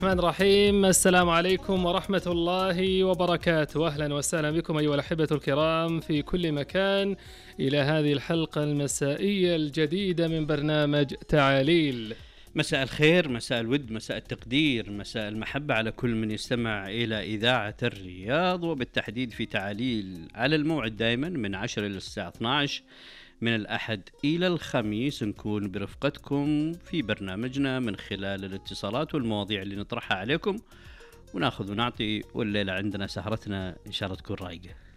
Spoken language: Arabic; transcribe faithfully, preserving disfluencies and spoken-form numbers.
الرحمن الرحيم. السلام عليكم ورحمة الله وبركاته. أهلا وسهلا بكم أيها الأحبة الكرام في كل مكان إلى هذه الحلقة المسائية الجديدة من برنامج تعاليل. مساء الخير، مساء الود، مساء التقدير، مساء المحبة على كل من يستمع إلى إذاعة الرياض، وبالتحديد في تعاليل على الموعد دائما من عشرة إلى الساعة اثني عشر من الأحد إلى الخميس. نكون برفقتكم في برنامجنا من خلال الاتصالات والمواضيع اللي نطرحها عليكم، وناخذ ونعطي، والليلة عندنا سهرتنا إن شاء الله تكون رايقة.